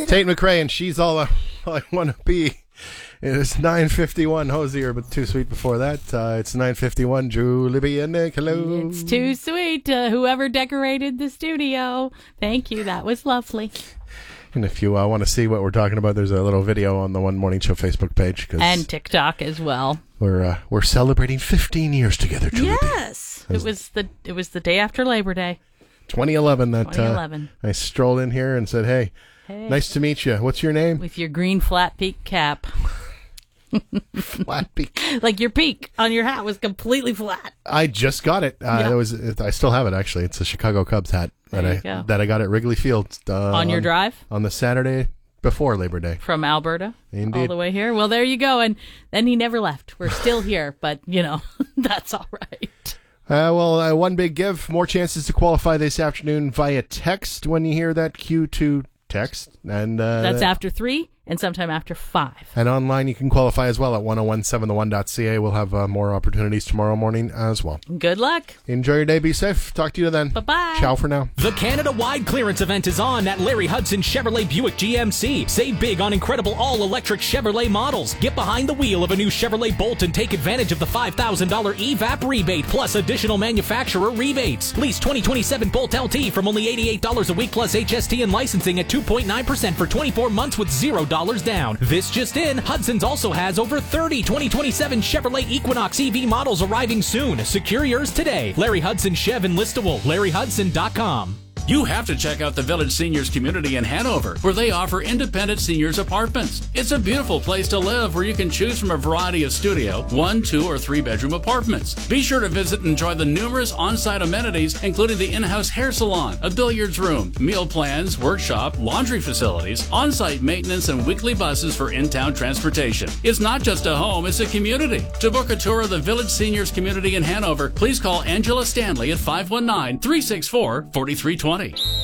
Tate McRae, and She's All I Want to Be. It is 9:51. Hosier, but Too Sweet before that. It's 9:51. Julie B. and Nick. Hello. It's Too Sweet. Whoever decorated the studio. Thank you. That was lovely. And if you want to see what we're talking about, there's a little video on the One Morning Show Facebook page. And TikTok as well. We're celebrating 15 years together, Julie B. Yes. It was the day after Labor Day. 2011. 2011. I strolled in here and said, hey, nice to meet you. What's your name? With your green flat peak cap. Flat peak. Like your peak on your hat was completely flat. I just got it. I still have it, actually. It's a Chicago Cubs hat that I got at Wrigley Field. On your drive? On the Saturday before Labor Day. From Alberta? Indeed. All the way here? Well, there you go. And then he never left. We're still here, but, that's all right. One big give. More chances to qualify this afternoon via text when you hear that Q2 text. And that's after 3 and sometime after 5. And online you can qualify as well at 1017theone.ca. We'll have more opportunities tomorrow morning as well. Good luck. Enjoy your day. Be safe. Talk to you then. Bye-bye. Ciao for now. The Canada-wide clearance event is on at Larry Hudson Chevrolet Buick GMC. Save big on incredible all-electric Chevrolet models. Get behind the wheel of a new Chevrolet Bolt and take advantage of the $5,000 EVAP rebate plus additional manufacturer rebates. Lease 2027 Bolt LT from only $88 a week plus HST and licensing at 2.9% for 24 months with $0 down. This just in, Hudson's also has over 30 2027 Chevrolet Equinox EV models arriving soon. Secure yours today. Larry Hudson Chev in Listowel. LarryHudson.com. You have to check out the Village Seniors Community in Hanover, where they offer independent seniors apartments. It's a beautiful place to live where you can choose from a variety of studio, 1, 2, or 3 bedroom apartments. Be sure to visit and enjoy the numerous on-site amenities, including the in-house hair salon, a billiards room, meal plans, workshop, laundry facilities, on-site maintenance, and weekly buses for in-town transportation. It's not just a home, it's a community. To book a tour of the Village Seniors Community in Hanover, please call Angela Stanley at 519-364-4320.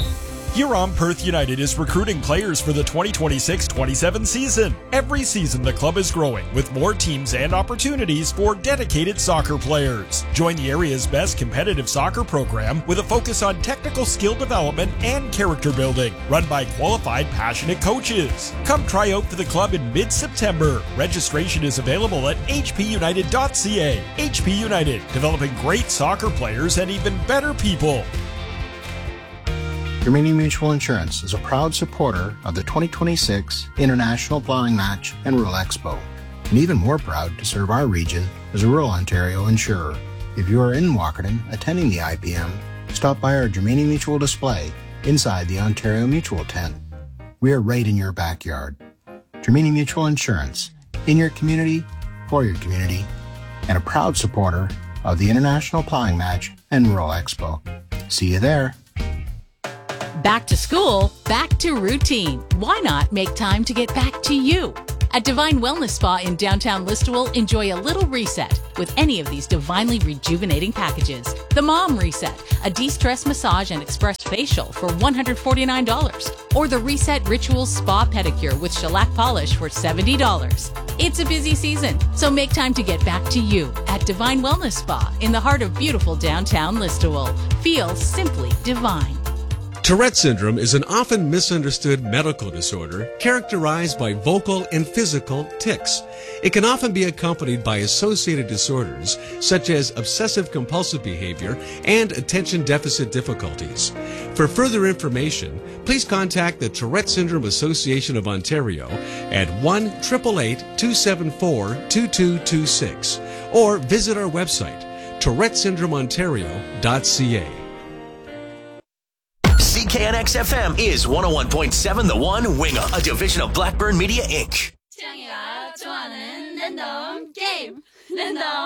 Huron Perth United is recruiting players for the 2026-27 season. Every season, the club is growing with more teams and opportunities for dedicated soccer players. Join the area's best competitive soccer program with a focus on technical skill development and character building, run by qualified, passionate coaches. Come try out for the club in mid-September. Registration is available at hpunited.ca. HP United, developing great soccer players and even better people. Germania Mutual Insurance is a proud supporter of the 2026 International Plowing Match and Rural Expo, and even more proud to serve our region as a rural Ontario insurer. If you are in Walkerton attending the IPM, stop by our Germania Mutual display inside the Ontario Mutual tent. We are right in your backyard. Germania Mutual Insurance, in your community, for your community, and a proud supporter of the International Plowing Match and Rural Expo. See you there. Back to school, back to routine. Why not make time to get back to you? At Divine Wellness Spa in downtown Listowel, enjoy a little reset with any of these divinely rejuvenating packages. The Mom Reset, a de-stress massage and express facial for $149. Or the Reset Rituals Spa Pedicure with shellac polish for $70. It's a busy season, so make time to get back to you at Divine Wellness Spa in the heart of beautiful downtown Listowel. Feel simply divine. Tourette syndrome is an often misunderstood medical disorder characterized by vocal and physical tics. It can often be accompanied by associated disorders such as obsessive-compulsive behavior and attention deficit difficulties. For further information, please contact the Tourette Syndrome Association of Ontario at 1-888-274-2226 or visit our website, tourettesyndromeontario.ca. CKNX-FM is 101.7 The One, Winga, a division of Blackburn Media, Inc.